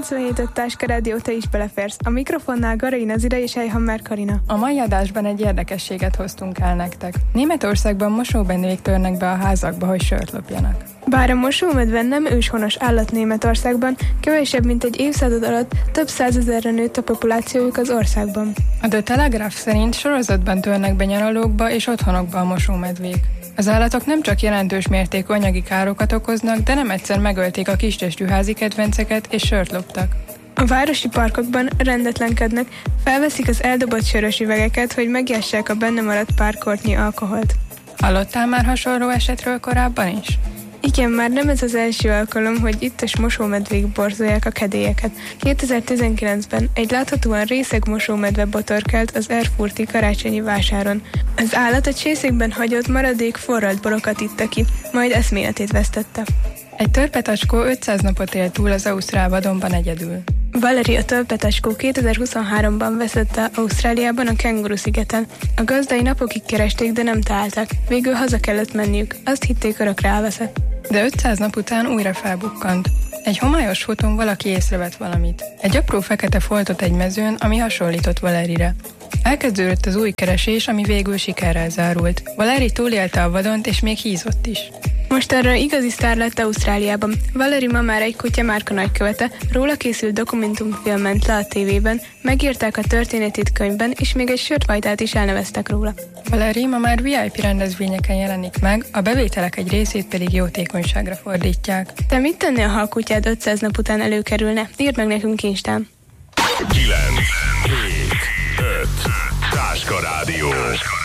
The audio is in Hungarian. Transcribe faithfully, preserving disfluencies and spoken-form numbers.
kilencvenhét öt Táska Rádió, te is beleférsz. A mikrofonnál Garai Nazira és Ejhammer Karina. A mai adásban egy érdekességet hoztunk el nektek. Németországban mosóbendők törnek be a házakba, hogy sört lopjanak. Bár a mosómedve nem őshonos állat Németországban, kevesebb mint egy évszázad alatt több százezerre nőtt a populációjuk az országban. A The Telegraph szerint sorozatban törnek be nyaralókba és otthonokba a mosómedvék. Az állatok nem csak jelentős mértékű anyagi károkat okoznak, de nem egyszer megölték a kistestű házi kedvenceket és sört loptak. A városi parkokban rendetlenkednek, felveszik az eldobott sörös üvegeket, hogy megjássák a benne maradt pár kortnyi alkoholt. Hallottál már hasonló esetről korábban is? Igen, már nem ez az első alkalom, hogy ittas mosómedvék borzolják a kedélyeket. kétezer-tizenkilencben egy láthatóan részeg mosómedve botorkált az erfurti karácsonyi vásáron. Az állat a csészékben hagyott maradék forralt borokat itta ki, majd eszméletét vesztette. Egy törpetacskó ötszáz napot élt túl az ausztrál vadonban egyedül. Valeri a törpetacskó kétezer-huszonháromban veszette Ausztráliában a Kenguru-szigeten. A gazdai napokig keresték, de nem találták. Végül haza kellett menniük. Azt hitték, örökre elveszett. De ötszáz nap után újra felbukkant. Egy homályos fotón valaki észrevett valamit. Egy apró fekete foltot egy mezőn, ami hasonlított Valerire. Elkezdődött az új keresés, ami végül sikerrel zárult. Valeri túlélte a vadont, és még hízott is. Most erre igazi sztár lett Ausztráliában. Valeri ma már egy kutya márka nagykövete, róla készült dokumentumfilm ment le a tévében, megírták a történetét könyvben, és még egy sörtvajtát is elneveztek róla. Valeri ma már vé i pé rendezvényeken jelenik meg, a bevételek egy részét pedig jótékonyságra fordítják. Te mit tennél, ha a kutyád ötszáz nap után előkerülne? Írd meg nekünk Instán. kilenc, hét, öt, Táska Rádió.